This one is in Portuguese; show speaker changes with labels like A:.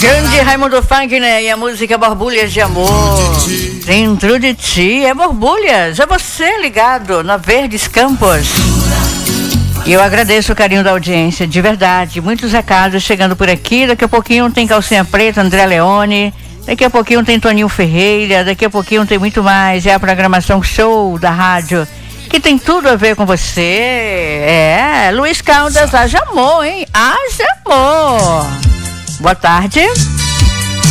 A: Grande Raimundo Fagner e a música Borbulhas de Amor. Dentro de ti é borbulhas, é você ligado na Verdes Campos. E eu agradeço o carinho da audiência, de verdade. Muitos recados chegando por aqui. Daqui a pouquinho tem Calcinha Preta, André Leone. Daqui a pouquinho tem Toninho Ferreira. Daqui a pouquinho tem muito mais. É a programação show da rádio, que tem tudo a ver com você. Luiz Caldas, haja amor, hein? Haja amor. Boa tarde.